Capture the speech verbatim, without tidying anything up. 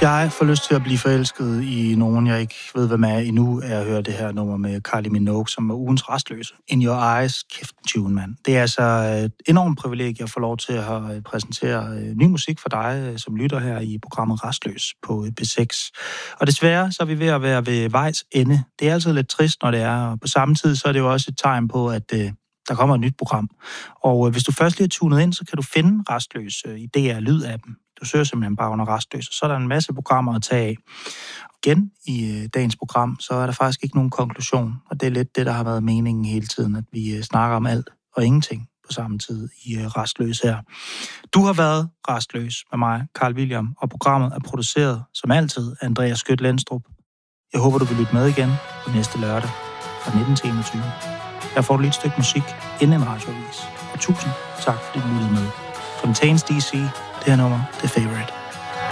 Jeg får lyst til at blive forelsket i nogen, jeg ikke ved, hvem er endnu, er at høre det her nummer med Kylie Minogue, som er ugens Rastløse. In Your Eyes, kæft en tune, mand. Det er altså et enormt privilegie at få lov til at præsentere ny musik for dig, som lytter her i programmet Rastløs på P seks. Og desværre så er vi ved at være ved vejs ende. Det er altid lidt trist, når det er, og på samme tid så er det jo også et tegn på, at der kommer et nyt program. Og hvis du først lige er tunet ind, så kan du finde Rastløs i D R Lyd-appen. Du søger simpelthen bare under Rastløs, og så er der en masse programmer at tage af. Igen i dagens program, så er der faktisk ikke nogen konklusion, og det er lidt det, der har været meningen hele tiden, at vi snakker om alt og ingenting på samme tid i Rastløs her. Du har været Rastløs med mig, Carl William, og programmet er produceret, som altid, af Andreas Skødt Lenstrup. Jeg håber, du vil lytte med igen på næste lørdag fra nitten til enogtyve. Her får du lige et stykke musik inden en radioavis. Og tusind tak, fordi du lyttede med. Fontaines D C, det her nummer, The Favorite.